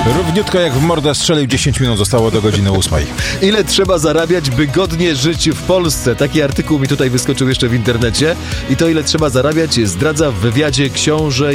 Równiutko jak w mordę strzelił, 10 minut zostało do godziny 8. Ile trzeba zarabiać, by godnie żyć w Polsce? Taki artykuł mi tutaj wyskoczył jeszcze w internecie. I to, ile trzeba zarabiać, zdradza w wywiadzie książę